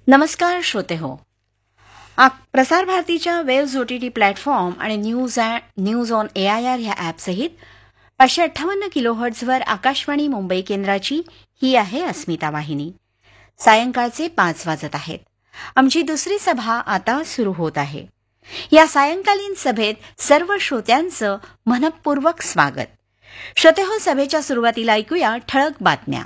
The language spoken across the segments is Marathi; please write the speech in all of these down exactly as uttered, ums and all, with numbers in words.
नमस्कार श्रोते हो. प्रसार भारतीच्या वेव्स ओटीटी प्लॅटफॉर्म आणि news news on A I R ह्या ॲपसहित पाचशे अठ्ठावन्न किलोहर्ट्झवर आकाशवाणी मुंबई केंद्राची ही आहे अस्मिता वाहिनी. सायंकाळचे पाच वाजत आहेत. आमची दुसरी सभा आता सुरू होत आहे. या सायंकालीन सभेत सर्व श्रोत्यांचं मनपूर्वक स्वागत. श्रोते हो, सभेच्या सुरुवातीला ऐकूया ठळक बातम्या.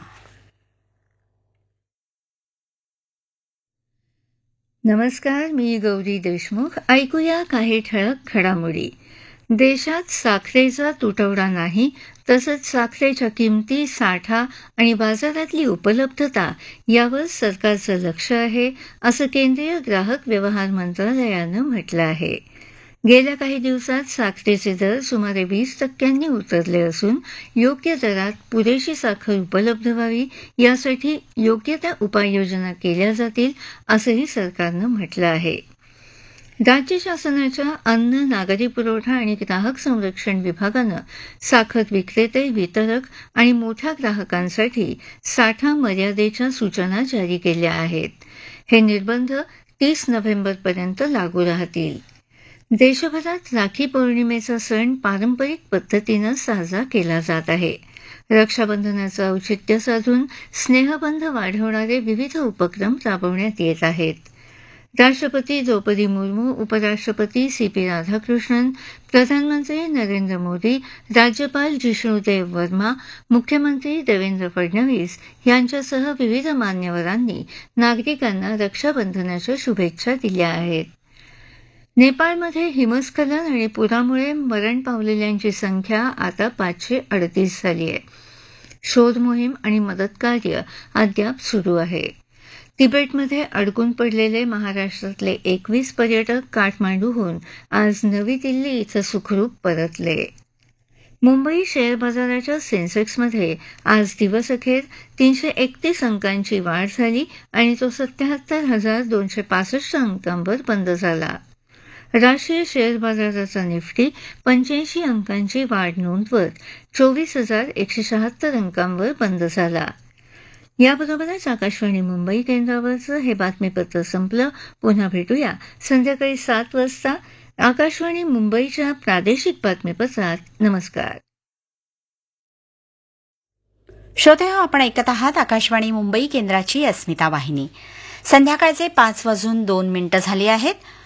नमस्कार, मी गौरी देशमुख. ऐकूया काही ठळक घडामोडी. देशात साखरेचा तुटवडा नाही, तसंच साखरेच्या किमती, साठा आणि बाजारातली उपलब्धता यावर सरकारचं लक्ष आहे, असं केंद्रीय ग्राहक व्यवहार मंत्रालयानं म्हटलं आहे. गेल्या काही दिवसात साखरेचे दर सुमारे वीस टक्क्यांनी उतरले असून योग्य दरात पुरेशी साखर उपलब्ध व्हावी यासाठी योग्य त्या उपाययोजना केल्या जातील, असंही सरकारनं म्हटलं आहे. राज्य शासनाच्या अन्न, नागरी पुरवठा आणि ग्राहक संरक्षण विभागानं साखर विक्रेते, वितरक आणि मोठ्या ग्राहकांसाठी साठा मर्यादेच्या सूचना जारी केल्या आहेत. हे निर्बंध तीस नोव्हेंबरपर्यंत लागू राहतील. देशभरात राखी पौर्णिमेचा सण पारंपरिक पद्धतीनं साजरा केला जात आहे. रक्षाबंधनाचं औचित्य साधून स्नेहबंध वाढवणारे विविध उपक्रम राबवण्यात येत आहेत. राष्ट्रपती द्रौपदी मुर्मू, उपराष्ट्रपती सी पी राधाकृष्णन, प्रधानमंत्री नरेंद्र मोदी, राज्यपाल जिष्णुदेव वर्मा, मुख्यमंत्री देवेंद्र फडणवीस यांच्यासह विविध मान्यवरांनी नागरिकांना रक्षाबंधनाच्या शुभेच्छा दिल्या आहेत. नेपाळमध्ये हिमस्खलन आणि पुरामुळे मरण पावलेल्यांची संख्या आता पाचशे अडतीस झाली आहे. शोध मोहीम आणि मदत कार्य अद्याप सुरू आहे. तिबेटमध्ये अडकून पडलेले महाराष्ट्रातले एकवीस पर्यटक काठमांडूहून आज नवी दिल्ली इथं सुखरूप परतले. मुंबई शेअर बाजाराच्या सेन्सेक्समध्ये आज दिवसअखेर तीनशे एकतीस अंकांची वाढ झाली आणि तो सत्याहत्तर हजार दोनशे पासष्ट अंकांवर बंद झाला. राष्ट्रीय शेअर बाजाराचा निफ्टी पंच्याऐंशी अंकांची वाढ नोंदवत चोवीस हजार एकशे शहात्तर अंकांवर बंद झाला. याबरोबरच आकाशवाणी मुंबई केंद्रावरचं हे बातमीपत्र संपलं. पुन्हा भेटूया संध्याकाळी सात वाजता आकाशवाणी मुंबईच्या प्रादेशिक बातमीपत्रात. नमस्कार. श्रोते हो, आपण ऐकत आहात आकाशवाणी मुंबई केंद्राची अस्मिता वाहिनी. संध्याकाळचे पाच वाजून दोन मिनिटं झाली आहेत.